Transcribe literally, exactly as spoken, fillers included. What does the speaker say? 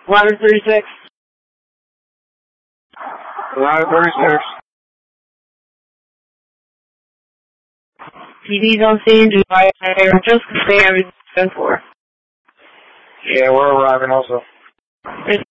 Ladder thirty-six. Ladder thirty-six. P D's on scene, July, just stay every ten four. Yeah, we're arriving also. There's